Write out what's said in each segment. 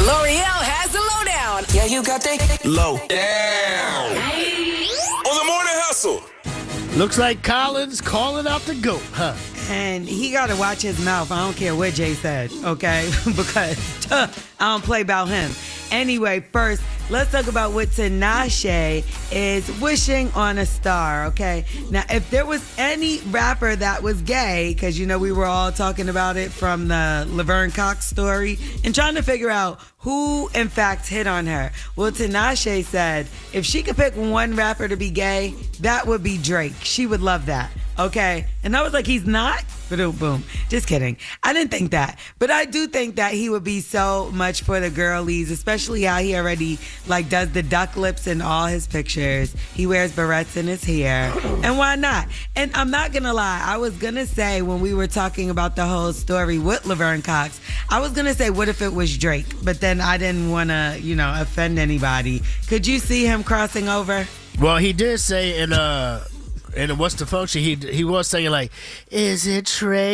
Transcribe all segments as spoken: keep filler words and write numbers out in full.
L'Oreal has the lowdown. Yeah, you got the low down. On the Morning Hustle. Looks like Colin's calling out the GOAT, huh? And he got to watch his mouth. I don't care what Jay said, okay? Because uh, I don't play about him. Anyway, first, let's talk about what Tinashe is wishing on a star, okay? Now, if there was any rapper that was gay, because, you know, we were all talking about it from the Laverne Cox story and trying to figure out who, in fact, hit on her. Well, Tinashe said if she could pick one rapper to be gay, that would be Drake. She would love that. Okay. And I was like, he's not? Boom, boom. Just kidding. I didn't think that. But I do think that he would be so much for the girlies, especially how he already like does the duck lips in all his pictures. He wears barrettes in his hair. And why not? And I'm not going to lie. I was going to say when we were talking about the whole story with Laverne Cox, I was going to say, what if it was Drake? But then I didn't want to, you know, offend anybody. Could you see him crossing over? Well, he did say in uh and what's the function? He he was saying like, is it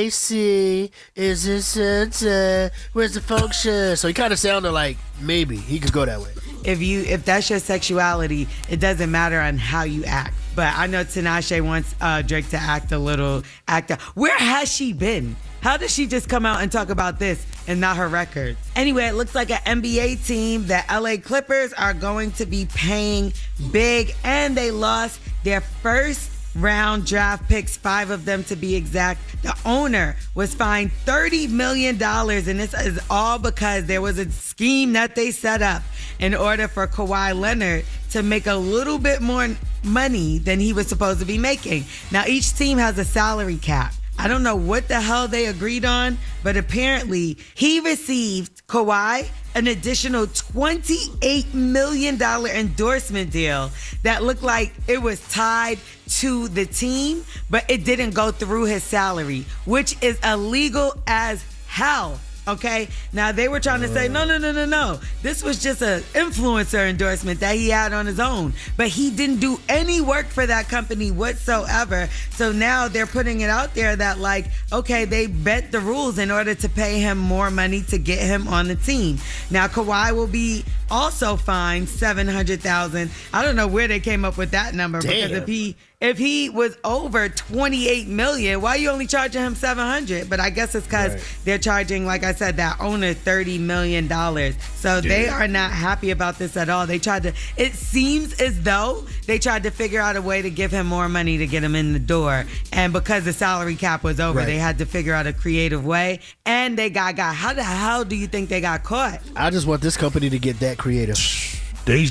Tracy? Is it Santa? Where's the function? So he kind of sounded like maybe he could go that way. If you if that's your sexuality, it doesn't matter on how you act. But I know Tinashe wants uh, Drake to act a little actor. Where has she been? How does she just come out and talk about this and not her records? Anyway, it looks like an N B A team, the L A Clippers, are going to be paying big, and they lost their first round draft picks, five of them to be exact. The owner was fined thirty million dollars, and this is all because there was a scheme that they set up in order for Kawhi Leonard to make a little bit more money than he was supposed to be making. Now, each team has a salary cap. I don't know what the hell they agreed on, but apparently he received, Kawhi, an additional twenty-eight million dollars endorsement deal that looked like it was tied to the team, but it didn't go through his salary, which is illegal as hell. Okay, now they were trying to say, no, no, no, no, no. This was just an influencer endorsement that he had on his own. But he didn't do any work for that company whatsoever. So now they're putting it out there that, like, okay, they bent the rules in order to pay him more money to get him on the team. Now, Kawhi will be also fined seven hundred thousand dollars. I don't know where they came up with that number. Damn. Because if he if he was over twenty-eight million dollars, why are you only charging him seven hundred thousand dollars? But I guess it's because right. they're charging, like I said, that owner thirty million dollars. So Dude. They are not happy about this at all. They tried to, it seems as though they tried to figure out a way to give him more money to get him in the door. And because the salary cap was over, right. they had to figure out a creative way. And they got got. How the hell do you think they got caught? I just want this company to get that creative. They,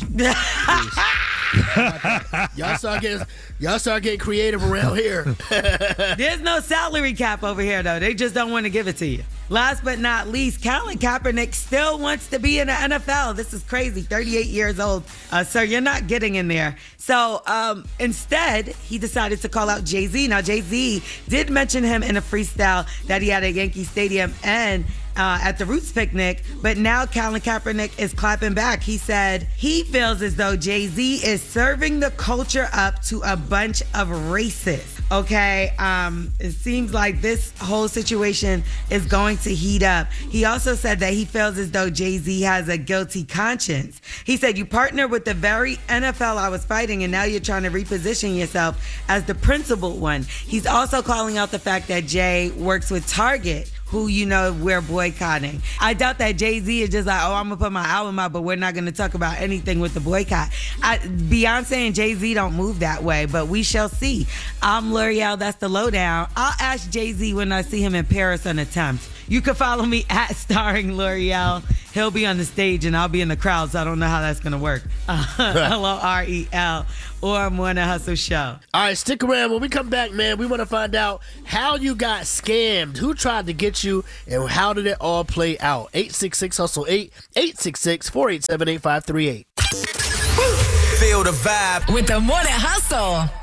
y'all start getting y'all start getting creative around here. There's no salary cap over here, though. They just don't want to give it to you. Last but not least, Colin Kaepernick still wants to be in the N F L. This is crazy. thirty-eight years old. Uh, sir, you're not getting in there. So um, instead, he decided to call out Jay-Z. Now, Jay-Z did mention him in a freestyle that he had at Yankee Stadium and Uh, at the Roots picnic, but now Colin Kaepernick is clapping back. He said he feels as though Jay-Z is serving the culture up to a bunch of racists. Okay, um, it seems like this whole situation is going to heat up. He also said that he feels as though Jay-Z has a guilty conscience. He said, you partner with the very N F L I was fighting, and now you're trying to reposition yourself as the principled one. He's also calling out the fact that Jay works with Target, who, you know, we're boycotting. I doubt that Jay-Z is just like, oh, I'm going to put my album out, but we're not going to talk about anything with the boycott. I, Beyonce and Jay-Z don't move that way, but we shall see. I'm L'Oreal, that's the lowdown. I'll ask Jay-Z when I see him in Paris on the tenth. You can follow me at Starring L'Oreal. He'll be on the stage and I'll be in the crowd, so I don't know how that's going to work. L O R E L or Morning Hustle Show. All right, stick around. When we come back, man, we want to find out how you got scammed, who tried to get you, and how did it all play out. eight six six hustle eight, eight six six, four eight seven, eight five three eight. Feel the vibe with the Morning Hustle.